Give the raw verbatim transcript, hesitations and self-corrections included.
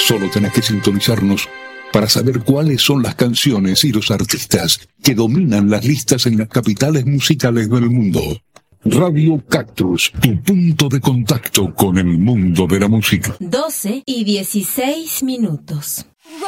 Solo tenés que sintonizarnos para saber cuáles son las canciones y los artistas que dominan las listas en las capitales musicales del mundo. Radio Cactus, tu punto de contacto con el mundo de la música. doce y dieciséis minutos.